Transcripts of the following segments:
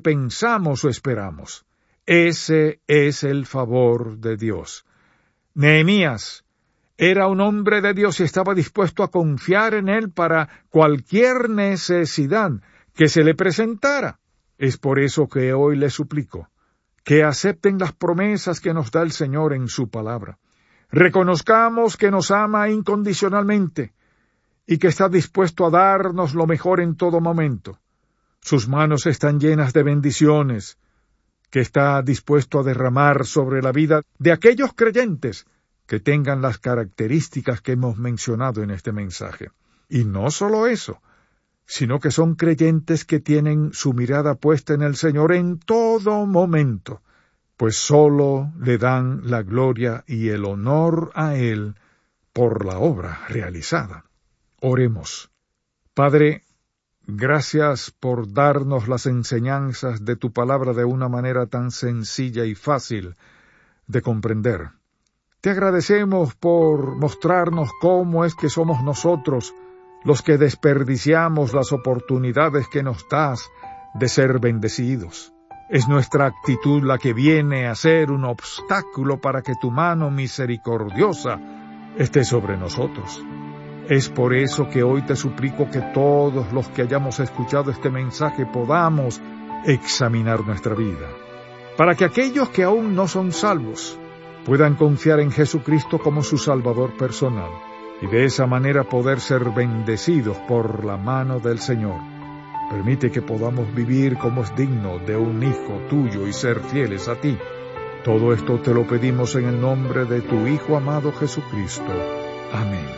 pensamos o esperamos. Ese es el favor de Dios. Nehemías era un hombre de Dios y estaba dispuesto a confiar en él para cualquier necesidad que se le presentara. Es por eso que hoy le suplico que acepten las promesas que nos da el Señor en su palabra. Reconozcamos que nos ama incondicionalmente y que está dispuesto a darnos lo mejor en todo momento. Sus manos están llenas de bendiciones que está dispuesto a derramar sobre la vida de aquellos creyentes que tengan las características que hemos mencionado en este mensaje. Y no solo eso, sino que son creyentes que tienen su mirada puesta en el Señor en todo momento, pues sólo le dan la gloria y el honor a Él por la obra realizada. Oremos. Padre, gracias por darnos las enseñanzas de tu palabra de una manera tan sencilla y fácil de comprender. Te agradecemos por mostrarnos cómo es que somos nosotros los que desperdiciamos las oportunidades que nos das de ser bendecidos. Es nuestra actitud la que viene a ser un obstáculo para que tu mano misericordiosa esté sobre nosotros. Es por eso que hoy te suplico que todos los que hayamos escuchado este mensaje podamos examinar nuestra vida, para que aquellos que aún no son salvos puedan confiar en Jesucristo como su Salvador personal, y de esa manera poder ser bendecidos por la mano del Señor. Permite que podamos vivir como es digno de un hijo tuyo y ser fieles a ti. Todo esto te lo pedimos en el nombre de tu Hijo amado Jesucristo. Amén.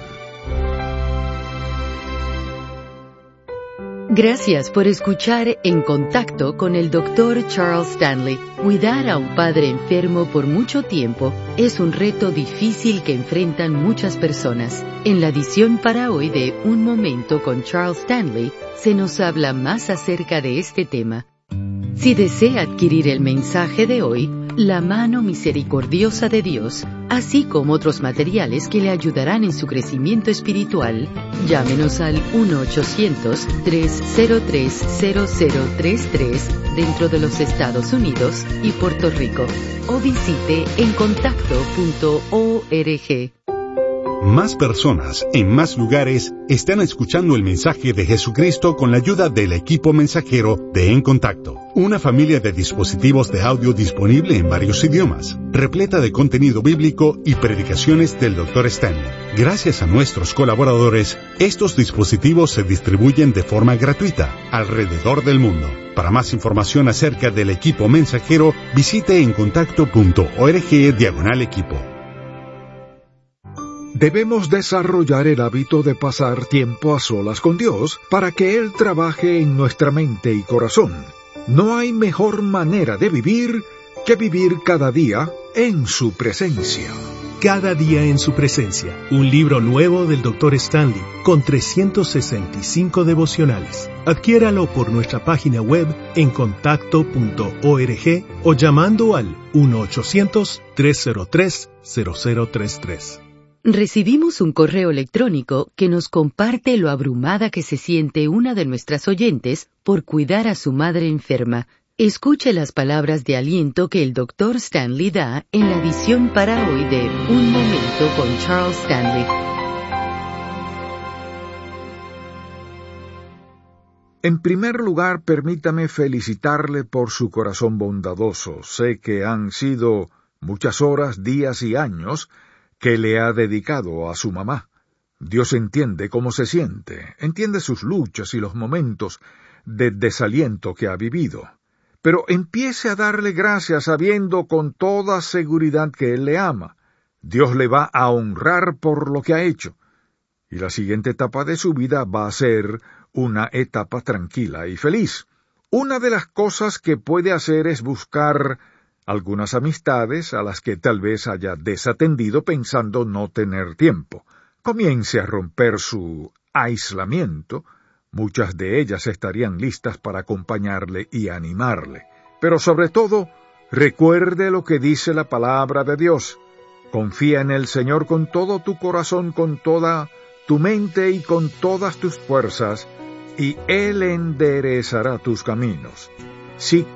Gracias por escuchar En Contacto con el Dr. Charles Stanley. Cuidar a un padre enfermo por mucho tiempo es un reto difícil que enfrentan muchas personas. En la edición para hoy de Un Momento con Charles Stanley, se nos habla más acerca de este tema. Si desea adquirir el mensaje de hoy, La mano misericordiosa de Dios, así como otros materiales que le ayudarán en su crecimiento espiritual, llámenos al 1-800-303-0033 dentro de los Estados Unidos y Puerto Rico, o visite encontacto.org. Más personas, en más lugares, están escuchando el mensaje de Jesucristo con la ayuda del equipo mensajero de En Contacto, una familia de dispositivos de audio disponible en varios idiomas, repleta de contenido bíblico y predicaciones del Dr. Stanley. Gracias a nuestros colaboradores, estos dispositivos se distribuyen de forma gratuita alrededor del mundo. Para más información acerca del equipo mensajero, visite encontacto.org/equipo. Debemos desarrollar el hábito de pasar tiempo a solas con Dios para que Él trabaje en nuestra mente y corazón. No hay mejor manera de vivir que vivir cada día en su presencia. Cada día en su presencia, un libro nuevo del Dr. Stanley, con 365 devocionales. Adquiéralo por nuestra página web encontacto.org o llamando al 1-800-303-0033. Recibimos un correo electrónico que nos comparte lo abrumada que se siente una de nuestras oyentes por cuidar a su madre enferma. Escuche las palabras de aliento que el Dr. Stanley da en la edición para hoy de Un Momento con Charles Stanley. En primer lugar, permítame felicitarle por su corazón bondadoso. Sé que han sido muchas horas, días y años que le ha dedicado a su mamá. Dios entiende cómo se siente, entiende sus luchas y los momentos de desaliento que ha vivido. Pero empiece a darle gracias sabiendo con toda seguridad que Él le ama. Dios le va a honrar por lo que ha hecho. Y la siguiente etapa de su vida va a ser una etapa tranquila y feliz. Una de las cosas que puede hacer es buscar algunas amistades a las que tal vez haya desatendido pensando no tener tiempo. Comience a romper su aislamiento. Muchas de ellas estarían listas para acompañarle y animarle. Pero sobre todo, recuerde lo que dice la palabra de Dios. Confía en el Señor con todo tu corazón, con toda tu mente y con todas tus fuerzas, y Él enderezará tus caminos. Si